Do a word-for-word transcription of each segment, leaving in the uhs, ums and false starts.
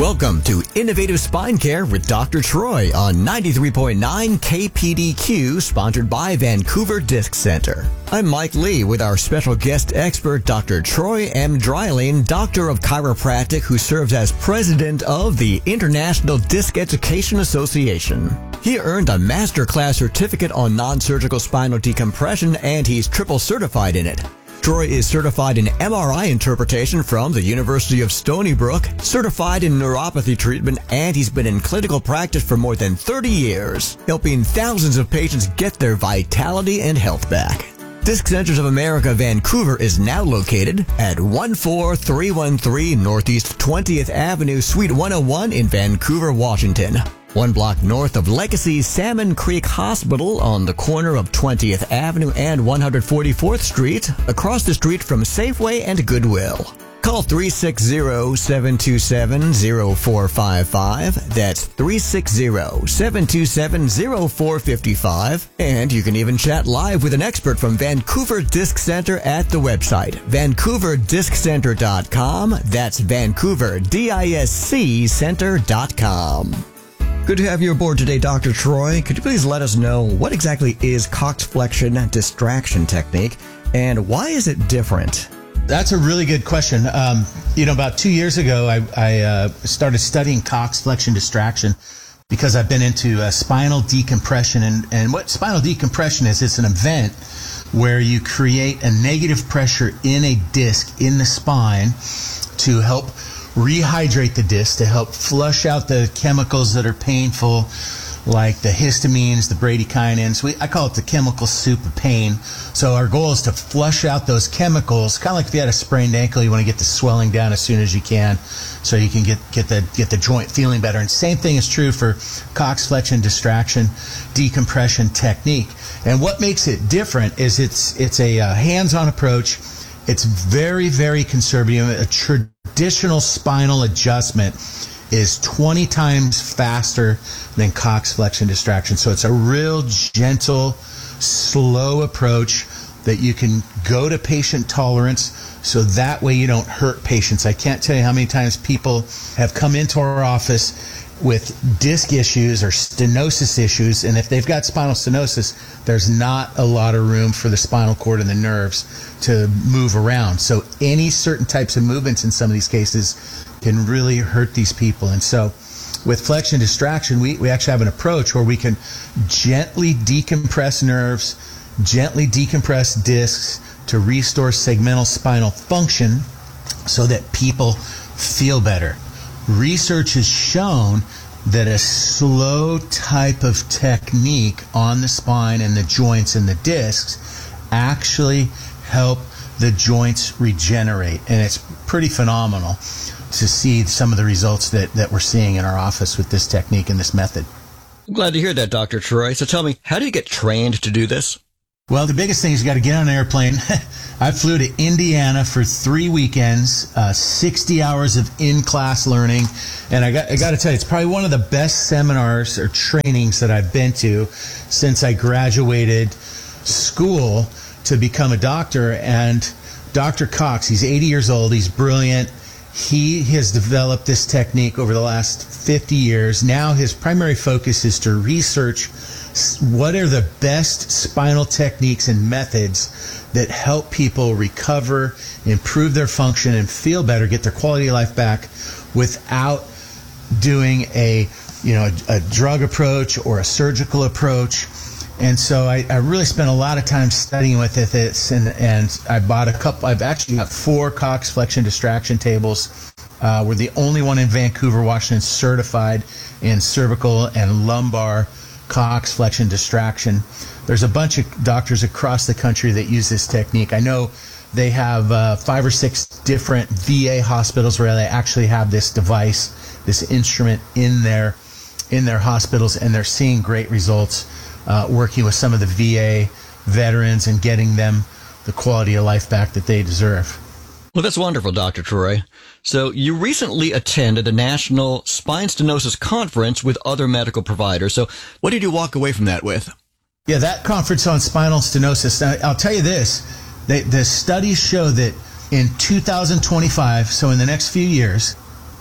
Welcome to Innovative Spine Care with Doctor Troy on ninety-three point nine K P D Q, sponsored by Vancouver Disc Center. I'm Mike Lee with our special guest expert, Doctor Troy M. Dreiling, Doctor of Chiropractic, who serves as President of the International Disc Education Association. He earned a masterclass certificate on non-surgical spinal decompression, and he's triple certified in it. Troy is certified in M R I interpretation from the University of Stony Brook, certified in neuropathy treatment, and he's been in clinical practice for more than thirty years, helping thousands of patients get their vitality and health back. Disc Centers of America Vancouver is now located at one four three one three Northeast twentieth Avenue, Suite one oh one in Vancouver, Washington. One block north of Legacy Salmon Creek Hospital on the corner of twentieth Avenue and one hundred forty-fourth Street, across the street from Safeway and Goodwill. Call three six zero, seven two seven, zero four five five. That's three six zero, seven two seven, zero four five five. And you can even chat live with an expert from Vancouver Disc Center at the website, vancouver disc center dot com. That's Vancouver disc center dot com. Good to have you aboard today, Doctor Troy. Could you please let us know what exactly is coxflexion distraction technique and why is it different? That's a really good question. Um, you know, about two years ago, I, I uh, started studying coxflexion distraction because I've been into uh, spinal decompression. And, and what spinal decompression is, it's an event where you create a negative pressure in a disc in the spine to help rehydrate the disc, to help flush out the chemicals that are painful, like the histamines, the bradykinins. We, I call it the chemical soup of pain. So our goal is to flush out those chemicals, kind of like if you had a sprained ankle, you want to get the swelling down as soon as you can so you can get, get, the, get the joint feeling better. And same thing is true for coxflexion distraction decompression technique. And what makes it different is it's, it's a uh, hands-on approach. It's very, very conservative. A traditional spinal adjustment is twenty times faster than coxflexion distraction. So it's a real gentle, slow approach that you can go to patient tolerance, so that way you don't hurt patients. I can't tell you how many times people have come into our office with disc issues or stenosis issues, and if they've got spinal stenosis, there's not a lot of room for the spinal cord and the nerves to move around. So any certain types of movements in some of these cases can really hurt these people. And so with flexion distraction, we, we actually have an approach where we can gently decompress nerves, gently decompress discs to restore segmental spinal function so that people feel better. Research has shown that a slow type of technique on the spine and the joints and the discs actually help the joints regenerate. And it's pretty phenomenal to see some of the results that, that we're seeing in our office with this technique and this method. I'm glad to hear that, Doctor Troy. So tell me, how do you get trained to do this? Well, the biggest thing is you got to get on an airplane. I flew to Indiana for three weekends, uh, sixty hours of in-class learning, and I got I got to tell you, it's probably one of the best seminars or trainings that I've been to since I graduated school to become a doctor. And Doctor Cox, he's eighty years old, he's brilliant. He has developed this technique over the last fifty years. Now his primary focus is to research what are the best spinal techniques and methods that help people recover, improve their function, and feel better, get their quality of life back without doing a, you know, a, a drug approach or a surgical approach. And so I, I really spent a lot of time studying with this, and, and I bought a couple. I've actually got four coxflexion distraction tables. Uh, we're the only one in Vancouver, Washington, certified in cervical and lumbar coxflexion distraction. There's a bunch of doctors across the country that use this technique. I know they have uh, five or six different V A hospitals where they actually have this device, this instrument in their in their hospitals, and they're seeing great results uh, working with some of the V A veterans and getting them the quality of life back that they deserve. Well, that's wonderful, Doctor Troy. So you recently attended a national spine stenosis conference with other medical providers. So what did you walk away from that with? Yeah, that conference on spinal stenosis, now, I'll tell you this, they, the studies show that in two thousand twenty-five, so in the next few years,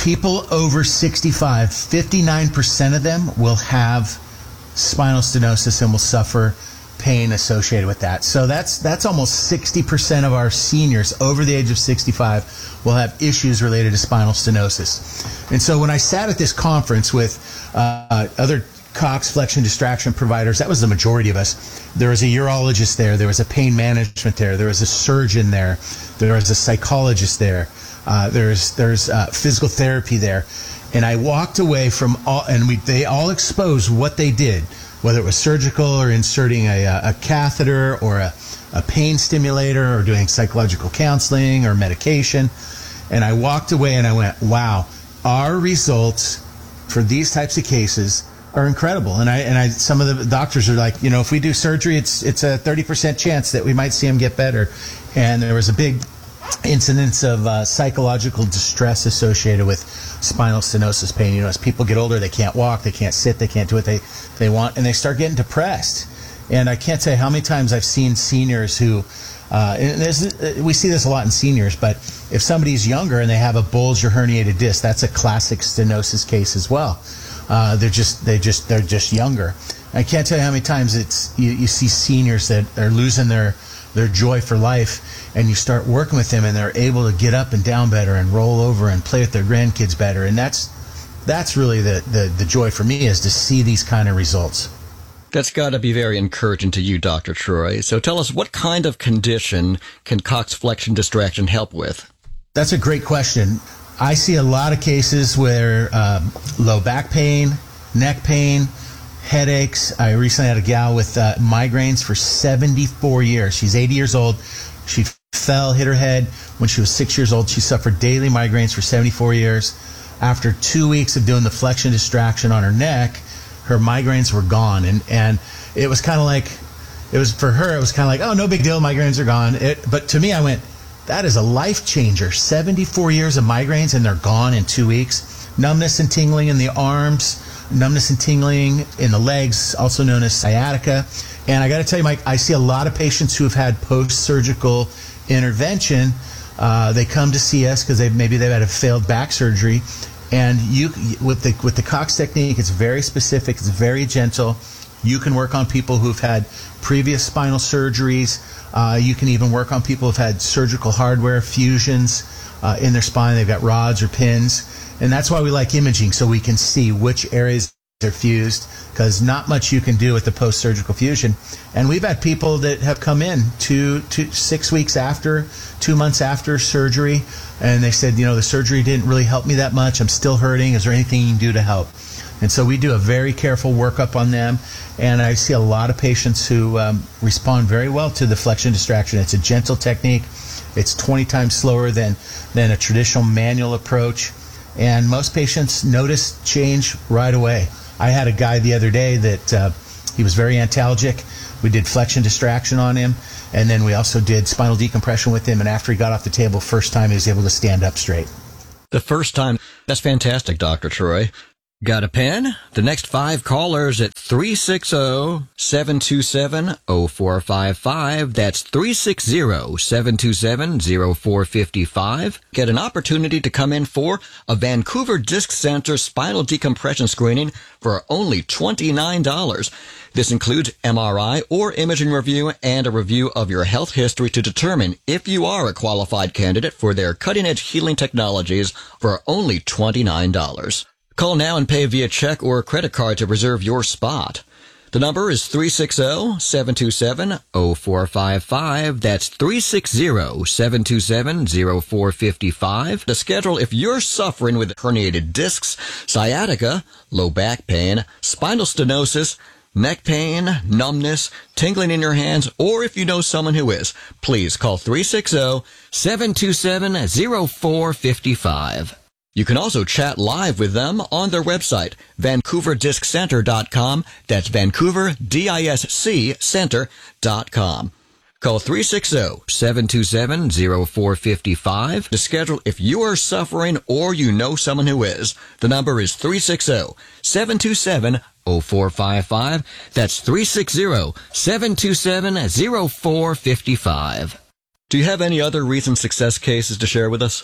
People over sixty-five, fifty-nine percent of them will have spinal stenosis and will suffer pain associated with that. So that's that's almost sixty percent of our seniors over the age of sixty-five will have issues related to spinal stenosis. And so when I sat at this conference with uh, other Cox flexion distraction providers, that was the majority of us. There was a urologist there, there was a pain management there, there was a surgeon there, there was a psychologist there, uh, there's there's uh, physical therapy there. And I walked away from all, and we, they all exposed what they did, whether it was surgical or inserting a, a catheter or a, a pain stimulator or doing psychological counseling or medication. And I walked away and I went, wow, our results for these types of cases are incredible. And I and I some of the doctors are like, you know, if we do surgery, it's it's a thirty percent chance that we might see them get better. And there was a big incidence of uh, psychological distress associated with spinal stenosis pain. You know, as people get older, they can't walk, they can't sit, they can't do what they, they want, and they start getting depressed. And I can't tell you how many times I've seen seniors who, uh, and this, we see this a lot in seniors, but if somebody's younger and they have a bulge or herniated disc, that's a classic stenosis case as well. Uh, they're just they just they're just younger. I can't tell you how many times it's you, you see seniors that are losing their their joy for life, and you start working with them and they're able to get up and down better and roll over and play with their grandkids better. And that's that's really the, the, the joy for me, is to see these kind of results. That's got to be very encouraging to you, Doctor Troy. So tell us, what kind of condition can Cox flexion distraction help with? That's a great question. I see a lot of cases where um, low back pain, neck pain, headaches. I recently had a gal with uh, migraines for seventy-four years. She's eighty years old. She fell, hit her head when she was six years old. She suffered daily migraines for seventy-four years. After two weeks of doing the flexion distraction on her neck, her migraines were gone. And, and it was kind of like, it was for her, it was kind of like, oh, no big deal, migraines are gone. It, but to me, I went, that is a life changer. seventy-four years of migraines and they're gone in two weeks. Numbness and tingling in the arms, numbness and tingling in the legs, also known as sciatica. And I got to tell you, Mike, I see a lot of patients who have had post-surgical intervention. Uh, they come to see us because they maybe they've had a failed back surgery. And you, with the with the Cox technique, it's very specific, it's very gentle. You can work on people who've had previous spinal surgeries. Uh, you can even work on people who've had surgical hardware fusions uh, in their spine. They've got rods or pins. And that's why we like imaging, so we can see which areas are fused, because not much you can do with the post-surgical fusion. And we've had people that have come in two, two, six weeks after, two months after surgery, and they said, you know, the surgery didn't really help me that much. I'm still hurting. Is there anything you can do to help? And so we do a very careful workup on them, and I see a lot of patients who um, respond very well to the flexion distraction. It's a gentle technique. It's twenty times slower than, than a traditional manual approach, and most patients notice change right away. I had a guy the other day that uh, he was very antalgic. We did flexion distraction on him, and then we also did spinal decompression with him, and after he got off the table, first time he was able to stand up straight. The first time. That's fantastic, Doctor Troy. Got a pen? The next five callers at three six zero, seven two seven, zero four five five. That's three six zero, seven two seven, zero four five five. Get an opportunity to come in for a Vancouver Disc Center spinal decompression screening for only twenty-nine dollars. This includes M R I or imaging review and a review of your health history to determine if you are a qualified candidate for their cutting-edge healing technologies for only twenty-nine dollars. Call now and pay via check or credit card to reserve your spot. The number is three six zero, seven two seven, zero four five five. That's three six zero, seven two seven, zero four five five. To schedule if you're suffering with herniated discs, sciatica, low back pain, spinal stenosis, neck pain, numbness, tingling in your hands, or if you know someone who is, please call three six zero, seven two seven, zero four five five. You can also chat live with them on their website, vancouver disc center dot com. That's Vancouver, D I S C, center dot com. Call three six zero, seven two seven, zero four five five to schedule if you are suffering or you know someone who is. The number is three six zero, seven two seven, zero four five five. That's three six zero, seven two seven, zero four five five. Do you have any other recent success cases to share with us?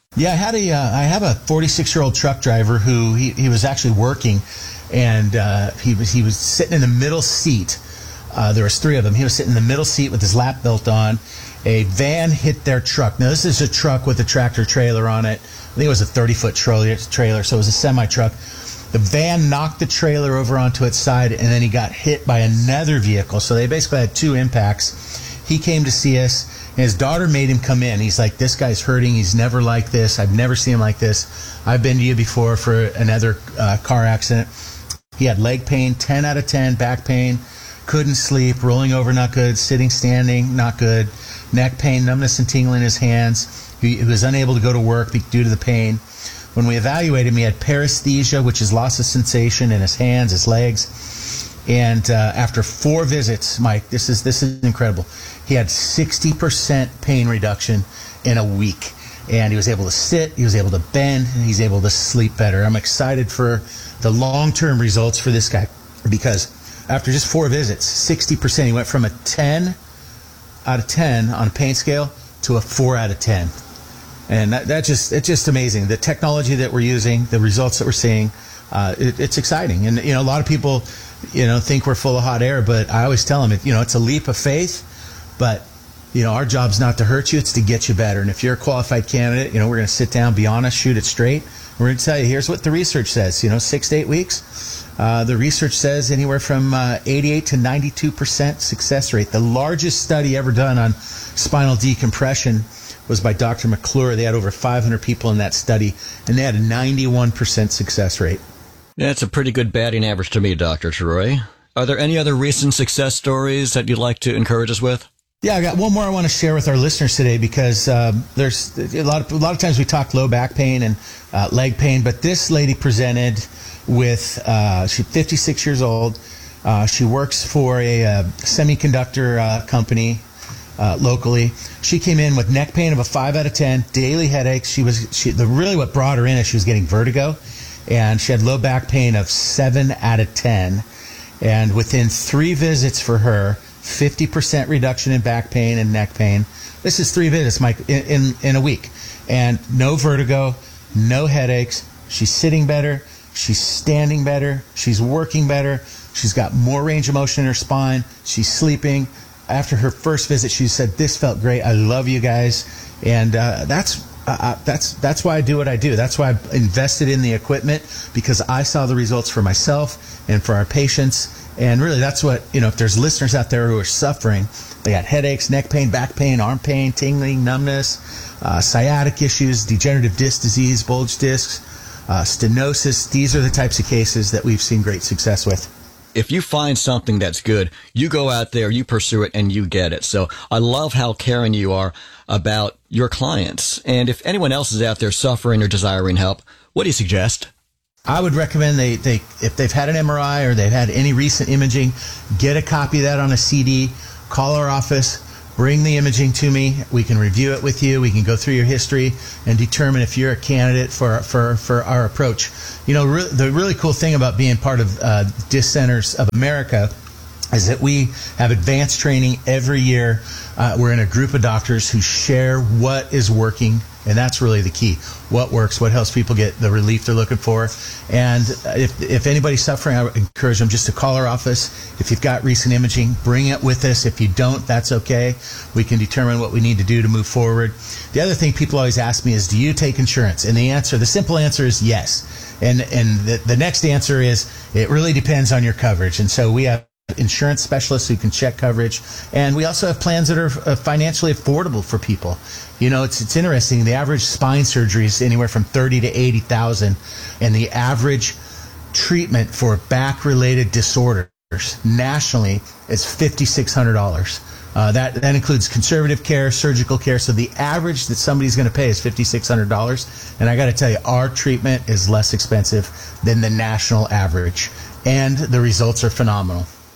Yeah, I had a, uh, I have a forty-six-year-old truck driver who he, he was actually working, and uh, he was he was sitting in the middle seat. Uh, there was three of them. He was sitting in the middle seat with his lap belt on. A van hit their truck. Now, this is a truck with a tractor trailer on it. I think it was a thirty-foot trailer, trailer, so it was a semi-truck. The van knocked the trailer over onto its side, and then he got hit by another vehicle. So they basically had two impacts. He came to see us, and his daughter made him come in. He's like, this guy's hurting. He's never like this. I've never seen him like this. I've been to you before for another uh, car accident. He had leg pain, ten out of ten, back pain, couldn't sleep, rolling over, not good, sitting, standing, not good, neck pain, numbness and tingling in his hands. He, he was unable to go to work due to the pain. When we evaluated him, he had paresthesia, which is loss of sensation in his hands, his legs. And uh, after four visits, Mike, this is this is incredible. He had sixty percent pain reduction in a week. And he was able to sit, he was able to bend, and he's able to sleep better. I'm excited for the long-term results for this guy because after just four visits, sixty percent, he went from a ten out of ten on a pain scale to a four out of ten. And that, that just, it's just amazing. The technology that we're using, the results that we're seeing, uh, it, it's exciting. And, you know, a lot of people, you know, think we're full of hot air, but I always tell them, it, you know, it's a leap of faith, but, you know, our job's not to hurt you, it's to get you better. And if you're a qualified candidate, you know, we're going to sit down, be honest, shoot it straight. We're going to tell you, here's what the research says, you know, six to eight weeks. Uh, the research says anywhere from uh, eighty-eight to ninety-two percent success rate. The largest study ever done on spinal decompression was by Doctor McClure. They had over five hundred people in that study, and they had a ninety-one percent success rate. That's a pretty good batting average to me, Doctor Troy. Are there any other recent success stories that you'd like to encourage us with? Yeah, I got one more I want to share with our listeners today because um, there's a lot of a lot of times we talk low back pain and uh, leg pain, but this lady presented with uh, she's fifty-six years old. Uh, she works for a uh, semiconductor uh, company uh, locally. She came in with neck pain of a five out of ten, daily headaches. She was she the really what brought her in is she was getting vertigo, and she had low back pain of seven out of ten. And within three visits for her, fifty percent reduction in back pain and neck pain. This is three visits, Mike, in, in, in a week. And no vertigo, no headaches. She's sitting better. She's standing better. She's working better. She's got more range of motion in her spine. She's sleeping. After her first visit, she said, this felt great. I love you guys. And uh, that's uh, that's that's why I do what I do. That's why I invested in the equipment, because I saw the results for myself and for our patients. And really, that's what, you know, if there's listeners out there who are suffering, they got headaches, neck pain, back pain, arm pain, tingling, numbness, uh, sciatic issues, degenerative disc disease, bulge discs, uh, stenosis. These are the types of cases that we've seen great success with. If you find something that's good, you go out there, you pursue it, and you get it. So I love how caring you are about your clients. And if anyone else is out there suffering or desiring help, what do you suggest? I would recommend they, they if they've had an M R I or they've had any recent imaging, get a copy of that on a C D, call our office, bring the imaging to me. We can review it with you. We can go through your history and determine if you're a candidate for for, for our approach. You know, re- the really cool thing about being part of uh, Disc Centers of America is that we have advanced training every year. Uh, we're in a group of doctors who share what is working, and that's really the key. What works, what helps people get the relief they're looking for. And if if anybody's suffering, I would encourage them just to call our office. If you've got recent imaging, bring it with us. If you don't, that's okay. We can determine what we need to do to move forward. The other thing people always ask me is, do you take insurance? And the answer, the simple answer is yes. And, and the, the next answer is, it really depends on your coverage. And so we have insurance specialists who can check coverage, and we also have plans that are uh, financially affordable for people. You know, it's it's interesting. The average spine surgery is anywhere from thirty to eighty thousand, and the average treatment for back-related disorders nationally is fifty six hundred dollars. Uh, that that includes conservative care, surgical care. So the average that somebody's going to pay is fifty six hundred dollars. And I got to tell you, our treatment is less expensive than the national average, and the results are phenomenal.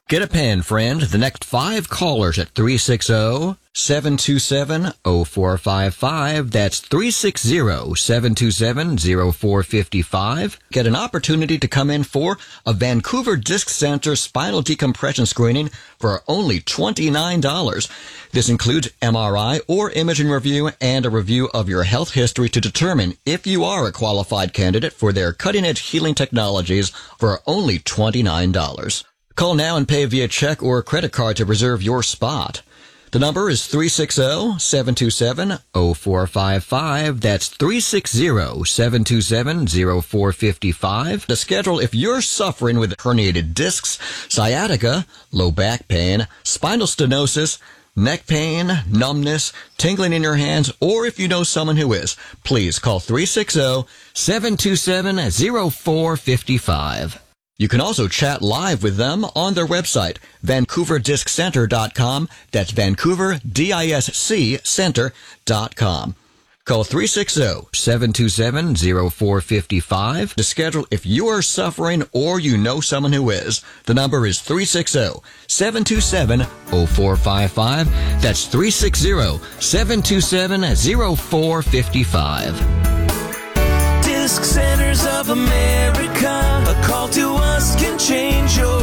Get a pen, friend. The next five callers at three six zero, seven two seven, zero four five five. That's three six zero, seven two seven, zero four five five. Get an opportunity to come in for a Vancouver Disc Center spinal decompression screening for only twenty-nine dollars. This includes M R I or imaging review and a review of your health history to determine if you are a qualified candidate for their cutting-edge healing technologies for only twenty-nine dollars. Call now and pay via check or credit card to reserve your spot. The number is three six zero, seven two seven, zero four five five. That's three six zero, seven two seven, zero four five five. To schedule if you're suffering with herniated discs, sciatica, low back pain, spinal stenosis, neck pain, numbness, tingling in your hands, or if you know someone who is, please call three six zero, seven two seven, zero four five five. You can also chat live with them on their website, vancouver disc center dot com. That's Vancouver, D I S C, center dot com. Call three six zero, seven two seven, zero four five five to schedule if you are suffering or you know someone who is. The number is three six zero, seven two seven, zero four five five. That's three six zero, seven two seven, zero four five five. Disc Centers of America, a call to us can change your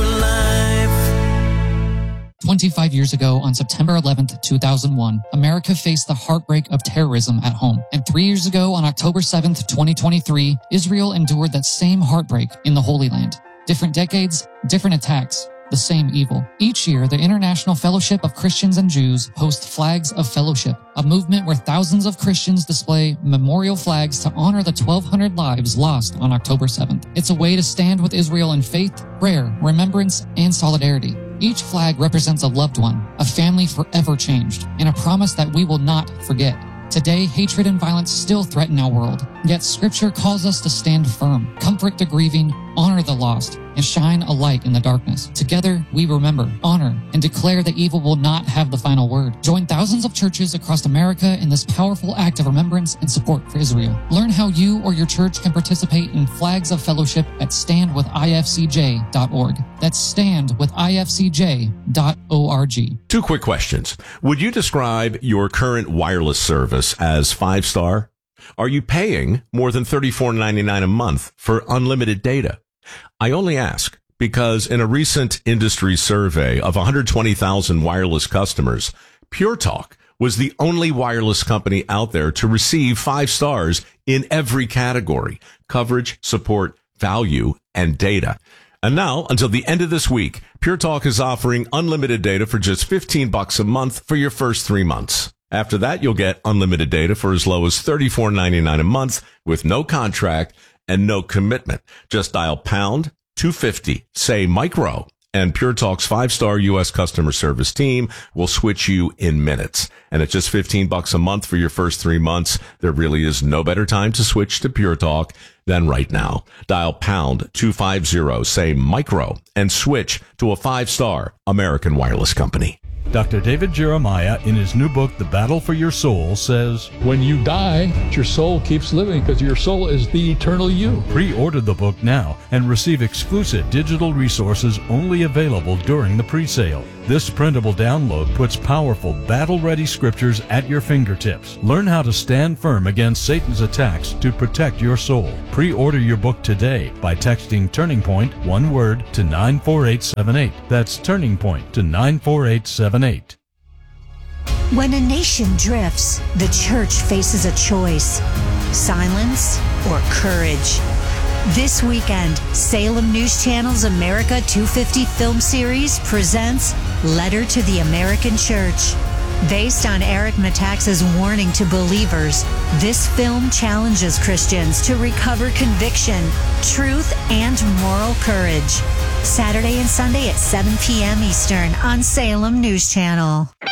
life. twenty-five years ago, on September eleventh, two thousand one, America faced the heartbreak of terrorism at home. And three years ago, on October seventh, twenty twenty-three, Israel endured that same heartbreak in the Holy Land. Different decades, different attacks, the same evil. Each year, the International Fellowship of Christians and Jews hosts Flags of Fellowship, a movement where thousands of Christians display memorial flags to honor the twelve hundred lives lost on October seventh. It's a way to stand with Israel in faith, prayer, remembrance, and solidarity. Each flag represents a loved one, a family forever changed, and a promise that we will not forget. Today, hatred and violence still threaten our world, yet Scripture calls us to stand firm, comfort the grieving, honor the lost, and shine a light in the darkness. Together, we remember, honor, and declare that evil will not have the final word. Join thousands of churches across America in this powerful act of remembrance and support for Israel. Learn how you or your church can participate in Flags of Fellowship at stand with I F C J dot org. That's stand with I F C J dot org. Two quick questions. Would you describe your current wireless service as five-star? Are you paying more than thirty-four ninety-nine a month for unlimited data? I only ask because in a recent industry survey of one hundred twenty thousand wireless customers, Pure Talk was the only wireless company out there to receive five stars in every category: coverage, support, value, and data. And now, until the end of this week, Pure Talk is offering unlimited data for just fifteen bucks a month for your first three months. After that, you'll get unlimited data for as low as thirty-four ninety-nine a month with no contract and no commitment. Just dial pound two fifty, say micro, and Pure Talk's five-star U S customer service team will switch you in minutes. And at just fifteen bucks a month for your first three months, there really is no better time to switch to Pure Talk than right now. Dial pound two fifty, say micro, and switch to a five-star American wireless company. Doctor David Jeremiah, in his new book, The Battle for Your Soul, says, when you die, your soul keeps living because your soul is the eternal you. Pre-order the book now and receive exclusive digital resources only available during the pre-sale. This printable download puts powerful, battle-ready scriptures at your fingertips. Learn how to stand firm against Satan's attacks to protect your soul. Pre-order your book today by texting Turning Point, one word, to nine four eight seven eight. That's Turning Point to nine four eight seven eight. When a nation drifts, the church faces a choice: silence or courage. This weekend, Salem News Channel's America two fifty film series presents Letter to the American Church. Based on Eric Metaxas' warning to believers, this film challenges Christians to recover conviction, truth, and moral courage. Saturday and Sunday at seven p.m. Eastern on Salem News Channel.